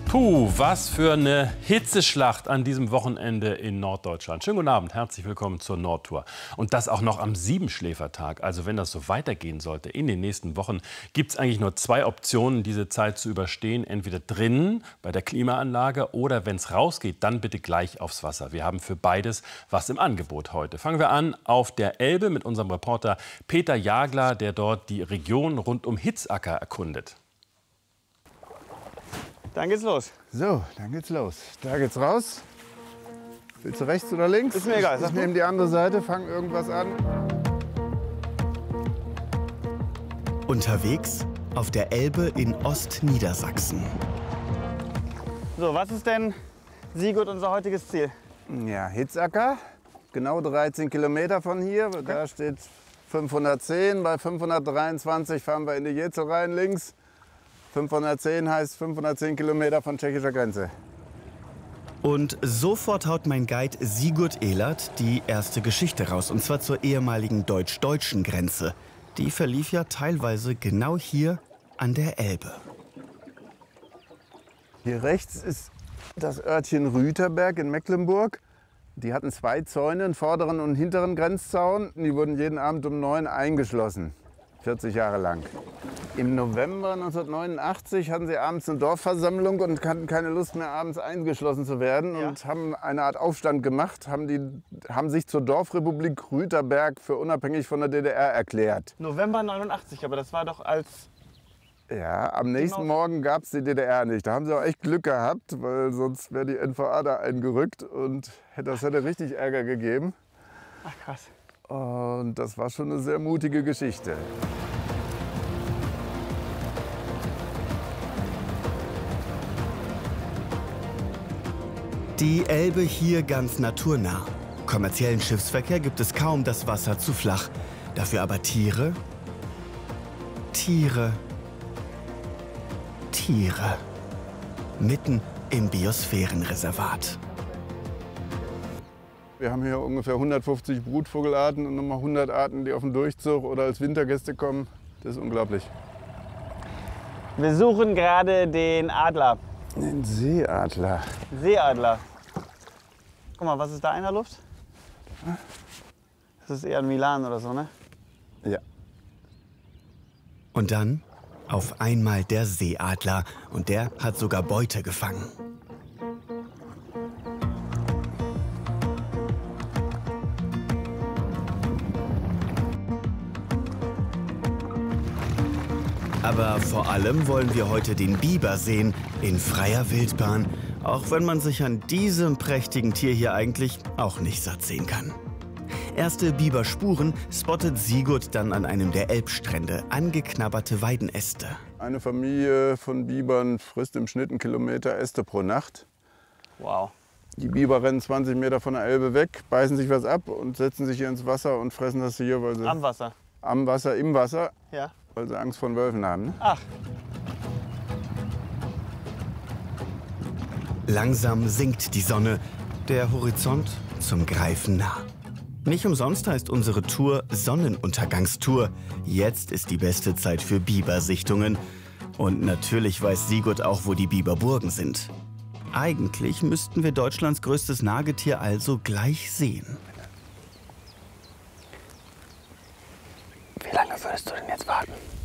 Puh, was für eine Hitzeschlacht an diesem Wochenende in Norddeutschland. Schönen guten Abend, herzlich willkommen zur Nordtour. Und das auch noch am Siebenschläfertag. Also wenn das so weitergehen sollte in den nächsten Wochen, gibt es eigentlich nur zwei Optionen, diese Zeit zu überstehen. Entweder drinnen bei der Klimaanlage oder wenn es rausgeht, dann bitte gleich aufs Wasser. Wir haben für beides was im Angebot heute. Fangen wir an auf der Elbe mit unserem Reporter Peter Jagler, der dort die Region rund um Hitzacker erkundet. Dann geht's los. So, dann geht's los. Da geht's raus. Willst du rechts oder links? Ist mir egal. Ich nehme die andere Seite, fang irgendwas an. Unterwegs auf der Elbe in Ostniedersachsen. So, was ist denn, Sigurd, unser heutiges Ziel? Ja, Hitzacker, genau 13 Kilometer von hier. Da steht 510. Bei 523 fahren wir in die Jetzel rein links. 510 heißt 510 Kilometer von tschechischer Grenze. Und sofort haut mein Guide Sigurd Ehlert die erste Geschichte raus, und zwar zur ehemaligen deutsch-deutschen Grenze. Die verlief ja teilweise genau hier an der Elbe. Hier rechts ist das Örtchen Rüterberg in Mecklenburg. Die hatten zwei Zäune, einen vorderen und einen hinteren Grenzzaun. Die wurden jeden Abend um 9 eingeschlossen, 40 Jahre lang. Im November 1989 hatten sie abends eine Dorfversammlung und hatten keine Lust mehr, abends eingeschlossen zu werden. Ja. Und haben eine Art Aufstand gemacht, haben sich zur Dorfrepublik Rüterberg für unabhängig von der DDR erklärt. November 89, aber das war doch als... Ja, am nächsten Morgen gab es die DDR nicht. Da haben sie auch echt Glück gehabt, weil sonst wäre die NVA da eingerückt und das hätte richtig Ärger gegeben. Ach krass. Und das war schon eine sehr mutige Geschichte. Die Elbe hier ganz naturnah. Kommerziellen Schiffsverkehr gibt es kaum, das Wasser zu flach. Dafür aber Tiere, Tiere, Tiere. Mitten im Biosphärenreservat. Wir haben hier ungefähr 150 Brutvogelarten und nochmal 100 Arten, die auf den Durchzug oder als Wintergäste kommen. Das ist unglaublich. Wir suchen gerade den Adler. Den Seeadler. Seeadler. Guck mal, was ist da in der Luft? Das ist eher ein Milan oder so, ne? Ja. Und dann auf einmal der Seeadler. Und der hat sogar Beute gefangen. Aber vor allem wollen wir heute den Biber sehen, in freier Wildbahn. Auch wenn man sich an diesem prächtigen Tier hier eigentlich auch nicht satt sehen kann. Erste Biberspuren spottet Sigurd dann an einem der Elbstrände. Angeknabberte Weidenäste. Eine Familie von Bibern frisst im Schnitt 1 Kilometer Äste pro Nacht. Wow. Die Biber rennen 20 Meter von der Elbe weg, beißen sich was ab und setzen sich hier ins Wasser und fressen das hier, weil sie Am Wasser. am Wasser, im Wasser, Ja. weil sie Angst vor den Wölfen haben. Ne? Ach, Langsam sinkt die Sonne, der Horizont zum Greifen nah. Nicht umsonst heißt unsere Tour Sonnenuntergangstour. Jetzt ist die beste Zeit für Bibersichtungen. Und natürlich weiß Sigurd auch, wo die Biberburgen sind. Eigentlich müssten wir Deutschlands größtes Nagetier also gleich sehen. wie lange würdest du denn jetzt warten?